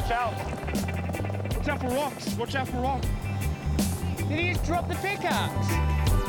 Watch out. Watch out for rocks. Watch out for rocks. Did he just drop the pickaxe?